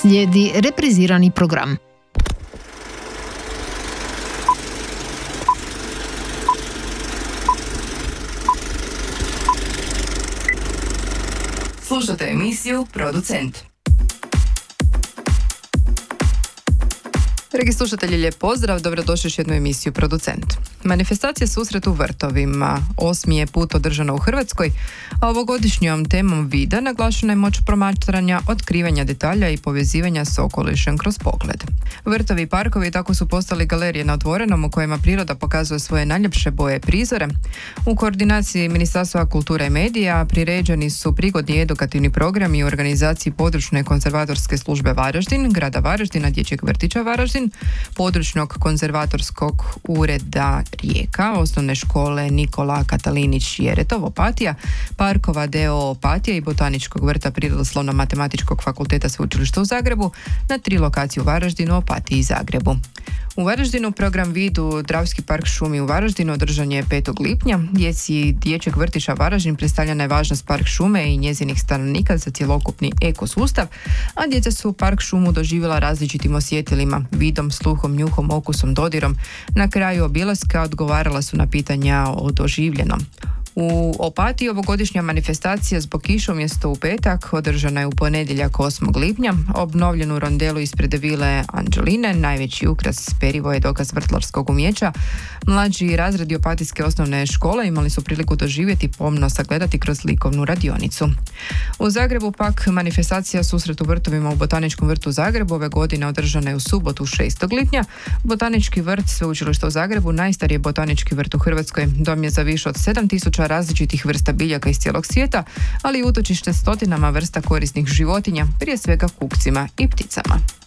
Slijedi reprizirani program. Slušate emisiju Producent. Dragi slušatelji, lijep pozdrav, dobrodošli u jednu emisiju Producent. Manifestacija Susret u vrtovima 8. je put održana u Hrvatskoj, a ovogodišnjom temom vida naglašena je moć promatranja, otkrivanja detalja i povezivanja s okolišem kroz pogled. Vrtovi i parkovi tako su postali galerije na otvorenom u kojima priroda pokazuje svoje najljepše boje i prizore. U koordinaciji Ministarstva kulture i medija priređeni su prigodni edukativni programi u organizaciji područne konzervatorske službe Varaždin, grada Varaždina, dječjeg vrtića Varaždin, područnog konzervatorskog ureda Rijeka, osnovne škole Nikola Katalinić Jeretov Opatija, parkova DO Opatija i botaničkog vrta Prirodoslovno-matematičkog fakulteta Sveučilišta u Zagrebu na 3 lokacije u Varaždinu, Opatiji i Zagrebu. U Varaždinu program vid u Dravski park šumi u Varaždinu održan je 5. lipnja. Djeci dječjeg vrtića Varaždin predstavljena je važnost park šume i njezinih stanovnika za cjelokupni ekosustav, a djeca su park šumu doživjela različitim osjetilima, vidom, sluhom, njuhom, okusom, dodirom. Na kraju obilaska odgovarala su na pitanja o doživljenom. U Opatiji ovogodišnja manifestacija zbog kiše umjesto u petak održana je u ponedjeljak 8. lipnja. Obnovljenu rondelu ispred vile Anđeline, najveći ukras perivo je dokaz vrtlarskog umjeća. Mlađi razredi Opatijske osnovne škole imali su priliku doživjeti, pomno sagledati kroz likovnu radionicu. U Zagrebu pak manifestacija Susret u vrtovima u Botaničkom vrtu Zagrebu ove godine održana je u subotu 6. lipnja. Botanički vrt Sveučilišta u Zagrebu najstariji je botanički vrt u Hrvatskoj. Dom je za više od 7000 različitih vrsta biljaka iz cijelog svijeta, ali i utočište stotinama vrsta korisnih životinja, prije svega kukcima i pticama.